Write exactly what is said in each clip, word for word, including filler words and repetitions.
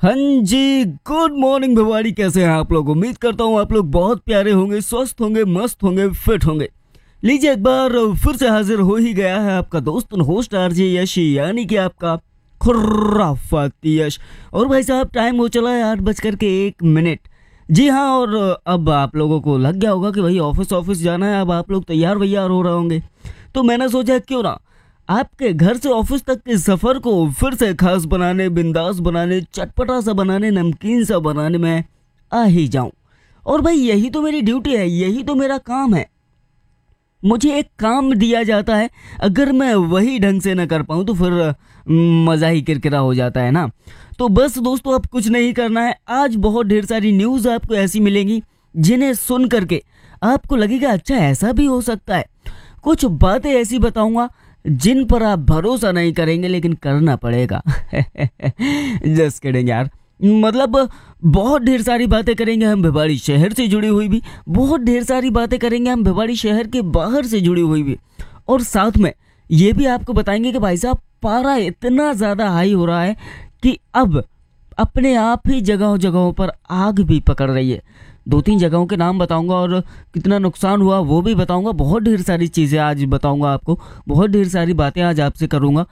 हाँ जी, good morning Bhiwadi. कैसे हैं आप लोग? उम्मीद करता हूँ आप लोग बहुत प्यारे होंगे, स्वस्थ होंगे, मस्त होंगे, फिट होंगे। लीजिए, एक बार फिर से हाजिर हो ही गया है आपका दोस्त होस्ट आरजे यश, यानी कि आपका खुर्राफाती यश। और भाई साहब, टाइम हो चला है आठ बजकर के एक मिनट। जी हाँ, और अब आप लोगों को लग गया होगा कि भाई ऑफिस ऑफिस जाना है। अब आप लोग तैयार वैयार हो रहे होंगे, तो मैंने सोचा क्यों ना आपके घर से ऑफिस तक के सफर को फिर से खास बनाने, बिंदास बनाने, चटपटा सा बनाने, नमकीन सा बनाने में आ ही जाऊं। और भाई यही तो मेरी ड्यूटी है, यही तो मेरा काम है। मुझे एक काम दिया जाता है, अगर मैं वही ढंग से ना कर पाऊं तो फिर मज़ा ही किरकिरा हो जाता है ना। तो बस दोस्तों, अब कुछ नहीं करना है। आज बहुत ढेर सारी न्यूज़ आपको ऐसी मिलेंगी जिन्हें सुन करके आपको लगेगा अच्छा ऐसा भी हो सकता है। कुछ बातें ऐसी बताऊंगा जिन पर आप भरोसा नहीं करेंगे, लेकिन करना पड़ेगा। जस्ट किडिंग यार। मतलब बहुत ढेर सारी बातें करेंगे हम भिवाड़ी शहर से जुड़ी हुई भी, बहुत ढेर सारी बातें करेंगे हम भिवाड़ी शहर के बाहर से जुड़ी हुई भी, और साथ में ये भी आपको बताएंगे कि भाई साहब पारा इतना ज़्यादा हाई हो रहा है कि अब अपने आप ही जगहों जगहों पर आग भी पकड़ रही है। दो तीन जगहों के नाम बताऊंगा और कितना नुकसान हुआ वो भी बताऊंगा। बहुत ढेर सारी चीज़ें आज बताऊंगा आपको, बहुत ढेर सारी बातें आज आपसे करूंगा।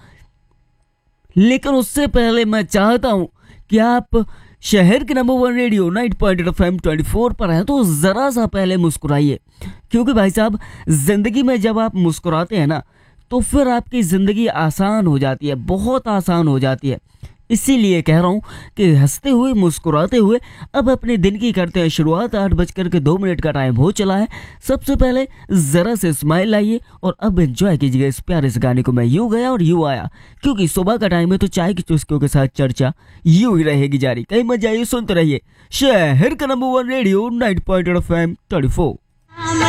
लेकिन उससे पहले मैं चाहता हूं कि आप शहर के number one radio night point F M twenty four पर हैं, तो ज़रा सा पहले मुस्कुराइए। क्योंकि भाई साहब, ज़िंदगी में जब आप मुस्कुराते हैं ना, तो फिर आपकी ज़िंदगी आसान हो जाती है, बहुत आसान हो जाती है। इसीलिए कह रहा हूँ कि हंसते हुए, मुस्कुराते हुए अब अपने दिन की करते हैं शुरुआत। आठ बजकर के दो मिनट का टाइम हो चला है। सबसे पहले ज़रा से स्माइल लाइए और अब एंजॉय कीजिएगा इस प्यारे से गाने को। मैं यूँ गया और यूँ आया, क्योंकि सुबह का टाइम है तो चाय की चुस्कियों के साथ चर्चा यूँ ही रहेगी जारी। कहीं मत जाइए, सुनते रहिए शहर का number one radio night point F M twenty four.